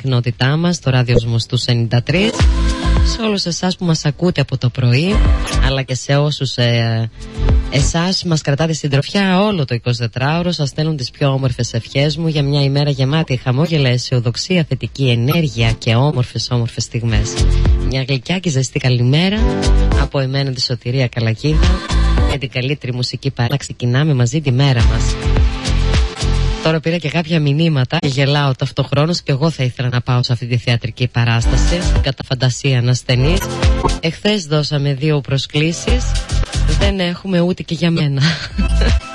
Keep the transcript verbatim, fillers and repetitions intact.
συχνότητά μας, το ράδιοσμο στους ενενήντα τρία. Σε όλους εσάς που μας ακούτε από το πρωί, αλλά και σε όσους ε, εσάς μας κρατάτε συντροφιά όλο το εικοσιτετράωρο, σας στέλνουν τις πιο όμορφες ευχές μου για μια ημέρα γεμάτη χαμόγελα, αισιοδοξία, θετική ενέργεια και όμορφες όμορφες στιγμές. Μια γλυκιά και ζεστή καλημέρα από εμένα, τη Σωτηρία Καλακίδα, για την καλύτερη μουσική παρά. Να ξεκινάμε μαζί τη μέρα μας. Τώρα πήρα και κάποια μηνύματα και γελάω ταυτοχρόνως, και εγώ θα ήθελα να πάω σε αυτή τη θεατρική παράσταση, κατά φαντασία ανασθενής. Εχθές δώσαμε δύο προσκλήσεις, δεν έχουμε ούτε και για μένα.